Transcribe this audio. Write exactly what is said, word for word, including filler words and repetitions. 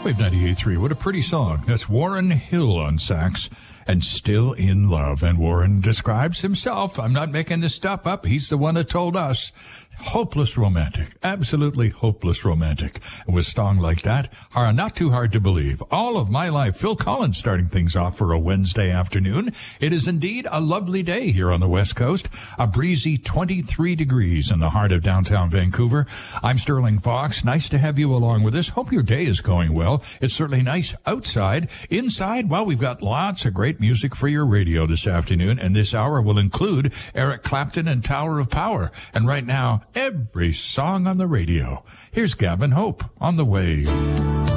Shortwave ninety-eight point three. What a pretty song. That's Warren Hill on sax and Still in Love. And Warren describes himself. I'm not making this stuff up. He's the one that told us. Hopeless romantic. Absolutely hopeless romantic. And with a song like that, are not too hard to believe. All of my life, Phil Collins starting things off for a Wednesday afternoon. It is indeed a lovely day here on the West Coast. A breezy twenty-three degrees in the heart of downtown Vancouver. I'm Sterling Fox. Nice to have you along with us. Hope your day is going well. It's certainly nice outside. Inside, well, we've got lots of great music for your radio this afternoon. And this hour will include Eric Clapton and Tower of Power. And right now, every song on the radio. Here's Gavin Hope on The Wave.